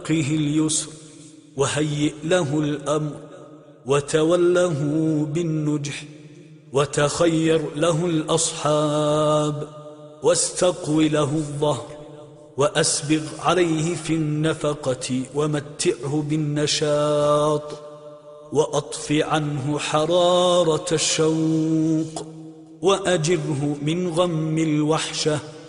اليسر وهيئ له الأمر وتوله بالنجح وتخير له الأصحاب واستقو له الظهر وأسبغ عليه في النفقة ومتعه بالنشاط وأطف عنه حرارة الشوق وأجره من غم الوحشة